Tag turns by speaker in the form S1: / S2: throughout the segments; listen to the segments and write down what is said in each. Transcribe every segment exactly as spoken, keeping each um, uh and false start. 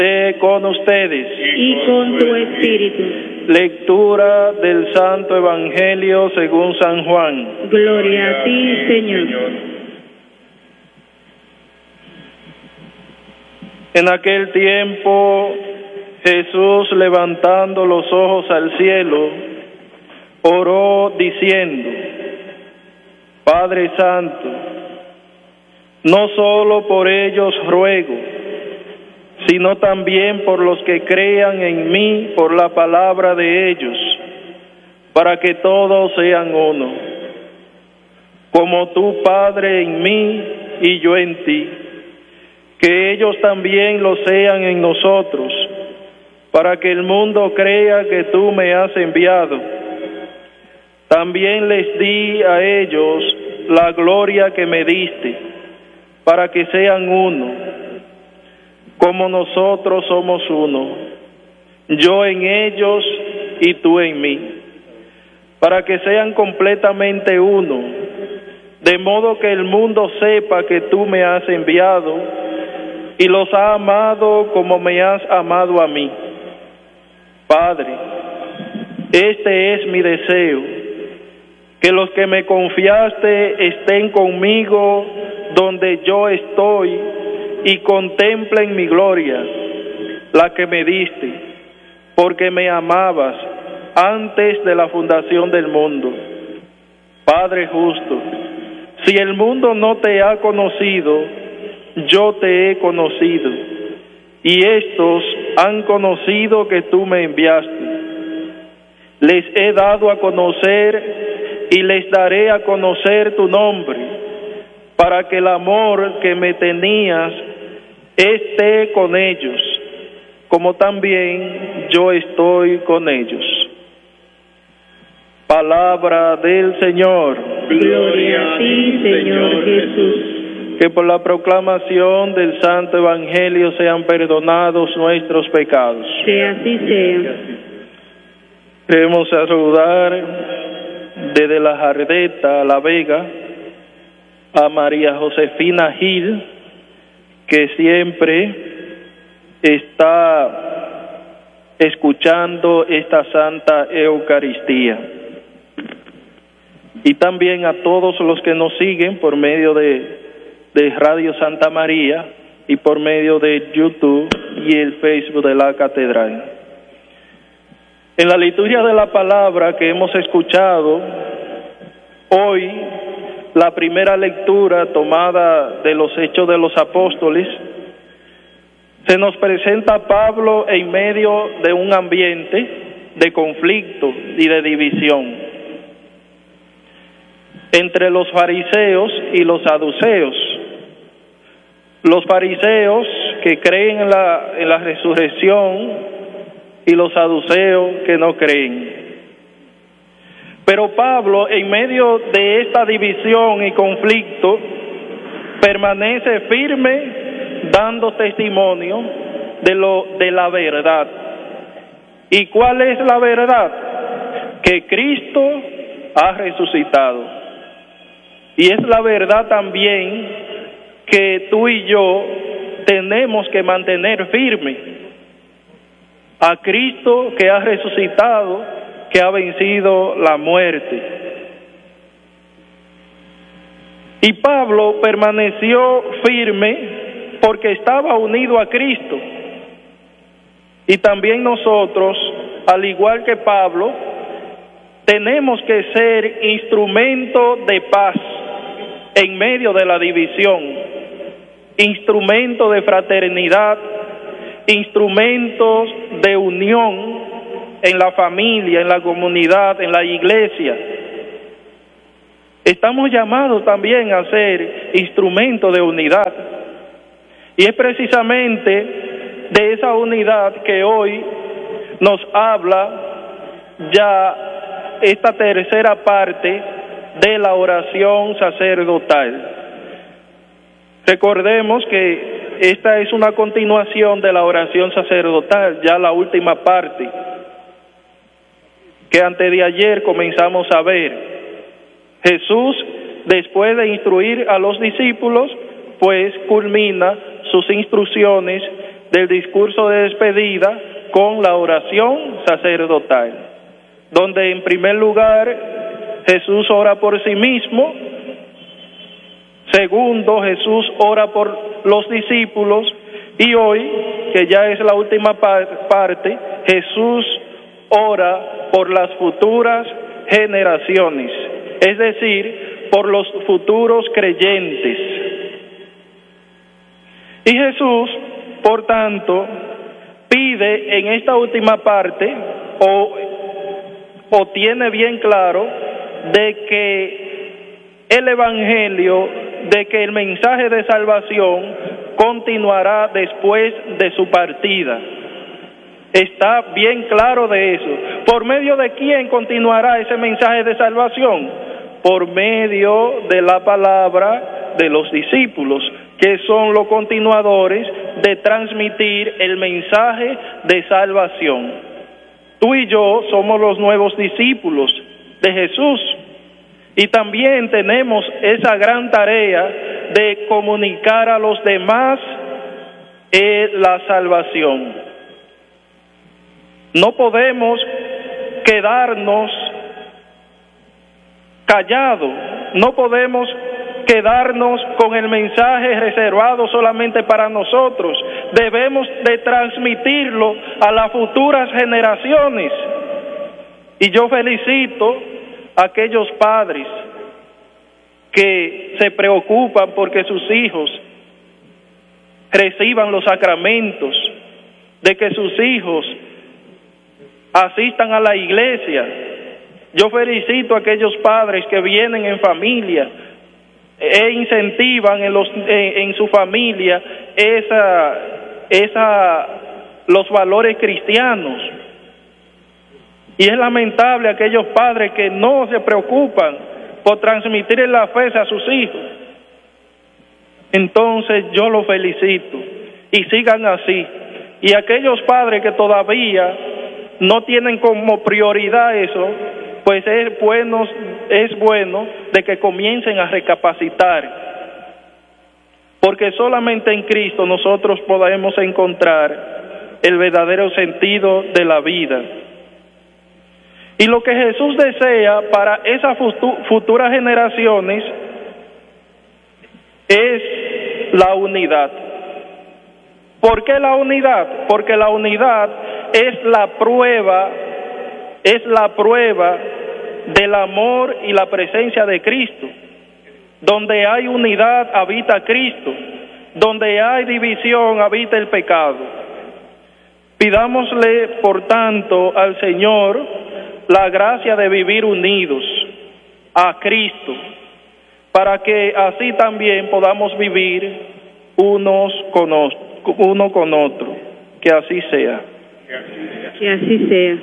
S1: Con ustedes.
S2: Y con tu espíritu.
S1: Lectura del Santo Evangelio según San Juan.
S2: Gloria a ti, Señor.
S1: En aquel tiempo, Jesús, levantando los ojos al cielo, oró diciendo: Padre Santo, no solo por ellos ruego, sino también por los que crean en mí por la palabra de ellos, para que todos sean uno. Como tú, Padre, en mí y yo en ti, que ellos también lo sean en nosotros, para que el mundo crea que tú me has enviado. También les di a ellos la gloria que me diste, para que sean uno, como nosotros somos uno, yo en ellos y tú en mí, para que sean completamente uno, de modo que el mundo sepa que tú me has enviado y los has amado como me has amado a mí. Padre, este es mi deseo, que los que me confiaste estén conmigo donde yo estoy y contemplen mi gloria, la que me diste, porque me amabas antes de la fundación del mundo. Padre justo, si el mundo no te ha conocido, yo te he conocido, y estos han conocido que tú me enviaste. Les he dado a conocer y les daré a conocer tu nombre, para que el amor que me tenías esté con ellos, como también yo estoy con ellos. Palabra del Señor.
S2: Gloria a ti, Señor Jesús.
S1: Que por la proclamación del Santo Evangelio sean perdonados nuestros pecados.
S2: Que así sea.
S1: Queremos saludar desde la Jardeta, La Vega, a María Josefina Gil, que siempre está escuchando esta Santa Eucaristía. Y también a todos los que nos siguen por medio de, de Radio Santa María y por medio de YouTube y el Facebook de la Catedral. En la liturgia de la palabra que hemos escuchado hoy, la primera lectura tomada de los Hechos de los Apóstoles, se nos presenta a Pablo en medio de un ambiente de conflicto y de división entre los fariseos y los saduceos. Los fariseos que creen en la, en la resurrección y los saduceos que no creen. Pero Pablo, en medio de esta división y conflicto, permanece firme, dando testimonio de lo de la verdad. ¿Y cuál es la verdad? Que Cristo ha resucitado. Y es la verdad también que tú y yo tenemos que mantener firme. A Cristo que ha resucitado, que ha vencido la muerte. Y Pablo permaneció firme porque estaba unido a Cristo. Y también nosotros, al igual que Pablo, tenemos que ser instrumento de paz en medio de la división, instrumento de fraternidad, instrumentos de unión en la familia, en la comunidad, en la iglesia. Estamos llamados también a ser instrumentos de unidad. Y es precisamente de esa unidad que hoy nos habla ya esta tercera parte de la oración sacerdotal. Recordemos que esta es una continuación de la oración sacerdotal, ya la última parte, que antes de ayer comenzamos a ver. Jesús, después de instruir a los discípulos, pues culmina sus instrucciones del discurso de despedida con la oración sacerdotal, donde en primer lugar Jesús ora por sí mismo, segundo Jesús ora por los discípulos, y hoy, que ya es la última par- parte, Jesús ora por las futuras generaciones, es decir, por los futuros creyentes. Y Jesús, por tanto, pide en esta última parte, o, o tiene bien claro, de que el Evangelio, de que el mensaje de salvación continuará después de su partida. Está bien claro de eso. ¿Por medio de quién continuará ese mensaje de salvación? Por medio de la palabra de los discípulos, que son los continuadores de transmitir el mensaje de salvación. Tú y yo somos los nuevos discípulos de Jesús, y también tenemos esa gran tarea de comunicar a los demás eh, la salvación. No podemos quedarnos callados, no podemos quedarnos con el mensaje reservado solamente para nosotros. Debemos de transmitirlo a las futuras generaciones. Y yo felicito a aquellos padres que se preocupan porque sus hijos reciban los sacramentos, de que sus hijos asistan a la iglesia. Yo felicito a aquellos padres que vienen en familia e incentivan en, los, en, en su familia esa, esa, los valores cristianos. Y es lamentable aquellos padres que no se preocupan por transmitir la fe a sus hijos. Entonces yo los felicito y sigan así. Y aquellos padres que todavía no tienen como prioridad eso, pues es bueno, es bueno de que comiencen a recapacitar, porque solamente en Cristo nosotros podemos encontrar el verdadero sentido de la vida. Y lo que Jesús desea para esas futuras generaciones es la unidad. ¿Por qué la unidad? Porque la unidad es la prueba, es la prueba del amor y la presencia de Cristo. Donde hay unidad habita Cristo, donde hay división habita el pecado. Pidámosle, por tanto, al Señor la gracia de vivir unidos a Cristo, para que así también podamos vivir unos con otros, uno con otro. Que así sea.
S2: Que así sea.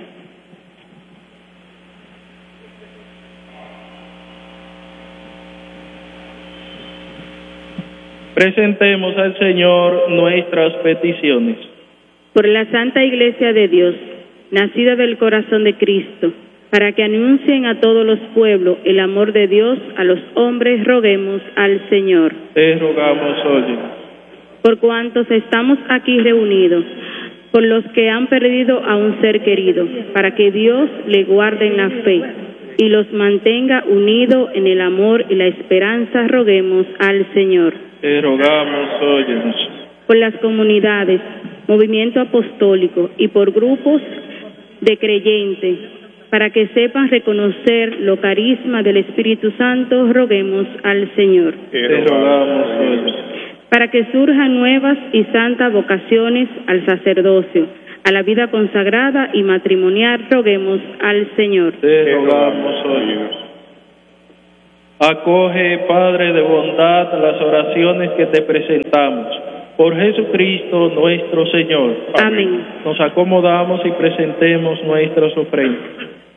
S1: Presentemos al Señor nuestras peticiones.
S2: Por la Santa Iglesia de Dios, nacida del corazón de Cristo, para que anuncien a todos los pueblos el amor de Dios a los hombres, roguemos al Señor.
S1: Te rogamos, oye.
S2: Por cuantos estamos aquí reunidos, por los que han perdido a un ser querido, para que Dios le guarde en la fe y los mantenga unidos en el amor y la esperanza, roguemos al Señor.
S1: Te rogamos, óyenos.
S2: Por las comunidades, movimiento apostólico y por grupos de creyentes, para que sepan reconocer lo carisma del Espíritu Santo, roguemos al Señor.
S1: Te rogamos, óyenos.
S2: Para que surjan nuevas y santas vocaciones al sacerdocio, a la vida consagrada y matrimonial, roguemos al Señor.
S1: Te rogamos, óyenos. Acoge, Padre de bondad, las oraciones que te presentamos. Por Jesucristo nuestro Señor.
S2: Amén.
S1: Nos acomodamos y presentemos nuestras ofrendas.